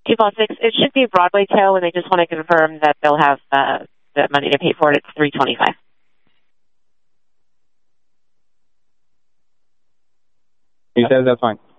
T-ball 6, it should be Broadway tail, and they just want to confirm that they'll have the money to pay for it. It's $325. He says that's fine.